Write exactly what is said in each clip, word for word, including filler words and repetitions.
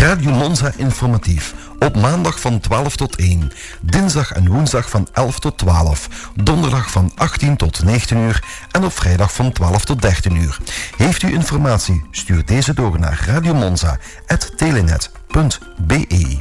Radio Monza informatief. Op maandag van twaalf tot één. Dinsdag en woensdag van elf tot twaalf. Donderdag van achttien tot negentien uur. En op vrijdag van twaalf tot dertien uur. Heeft u informatie? Stuur deze door naar radiomonza apenstaartje telenet punt b e.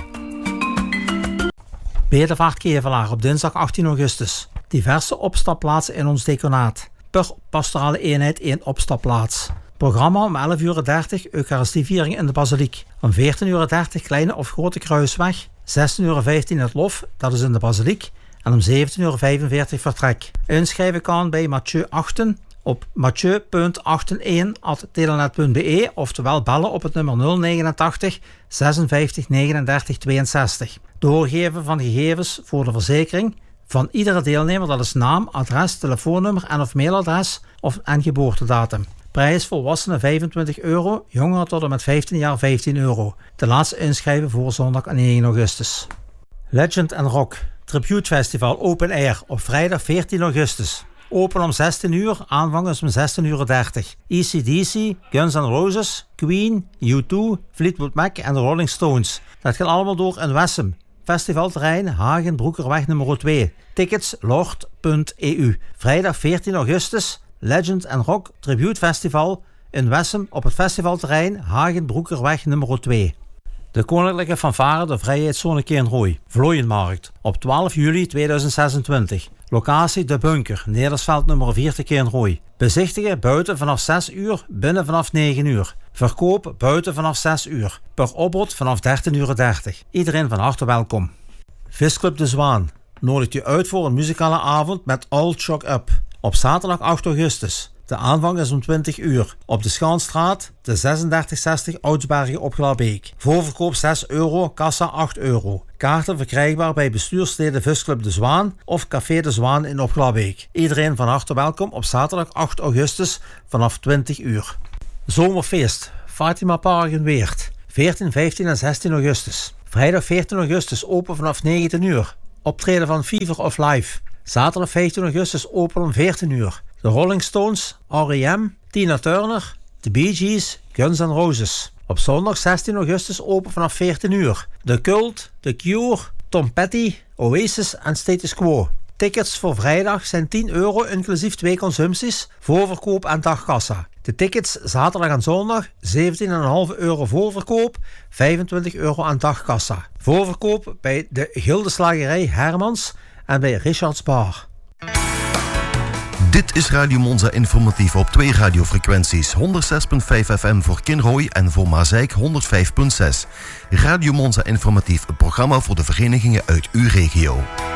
Bedevaart Kevelaar op dinsdag achttien augustus. Diverse opstapplaatsen in ons deconaat. Per pastorale eenheid één opstapplaats. Programma om elf uur dertig Eucharistieviering in de Basiliek. Om veertien uur dertig Kleine of Grote Kruisweg. zestien uur vijftien het Lof, dat is in de Basiliek. En om zeventien uur vijfenveertig vertrek. Inschrijven kan bij Mathieu Achten op mathieu punt achtendertig apenstaartje telenet punt b e, oftewel bellen op het nummer nul negenentachtig zesenvijftig negenendertig tweeënzestig. Doorgeven van gegevens voor de verzekering van iedere deelnemer, dat is naam, adres, telefoonnummer en of mailadres of en geboortedatum. Prijs volwassenen vijfentwintig euro, jongeren tot en met vijftien jaar vijftien euro. De laatste inschrijven voor zondag negen augustus. Legend and Rock Tribute Festival Open Air op vrijdag veertien augustus. Open om zestien uur, aanvang is om zestien uur dertig. E C D C, Guns N' Roses, Queen, U twee, Fleetwood Mac en de Rolling Stones. Dat gaat allemaal door in Wessem. Festivalterrein Hagen Broekerweg nummer twee. Tickets lord punt e u. Vrijdag veertien augustus, Legend and Rock Tribute Festival in Wessem op het festivalterrein Hagen Broekerweg nummer twee. De Koninklijke Fanfare de Vrijheidszone Keenrooi. Vlooienmarkt op twaalf juli tweeduizend zesentwintig. Locatie De Bunker, Nedersveld nummer vier te Keenrooi. Bezichtigen buiten vanaf zes uur, binnen vanaf negen uur. Verkoop buiten vanaf zes uur. Per opbod vanaf dertien uur dertig. Iedereen van harte welkom. Visclub De Zwaan nodigt u uit voor een muzikale avond met All Shock Up. Op zaterdag acht augustus. De aanvang is om twintig uur. Op de Schaanstraat, de zesendertig zestig Oudsbergen op Glabbeek. Voorverkoop zes euro, kassa acht euro. Kaarten verkrijgbaar bij bestuursleden Visclub De Zwaan of Café De Zwaan in Opglabbeek. Iedereen van harte welkom op zaterdag acht augustus vanaf twintig uur. Zomerfeest, Fatima Park in Weert. veertien, vijftien en zestien augustus. Vrijdag veertien augustus open vanaf negentien uur. Optreden van Fever of Life. Zaterdag vijftien augustus open om veertien uur. De Rolling Stones, R E M, Tina Turner, The Bee Gees, Guns N' Roses. Op zondag zestien augustus open vanaf veertien uur. The Cult, The Cure, Tom Petty, Oasis en Status Quo. Tickets voor vrijdag zijn tien euro inclusief twee consumpties, voorverkoop en dagkassa. De tickets zaterdag en zondag zeventien komma vijf euro voorverkoop, vijfentwintig euro aan dagkassa. Voorverkoop bij de Gildeslagerij Hermans en bij Richards Bar. Dit is Radio Monza informatief op twee radiofrequenties. honderdzes komma vijf F M voor Kinrooi en voor Maasijk honderdvijf komma zes. Radio Monza informatief, een programma voor de verenigingen uit uw regio.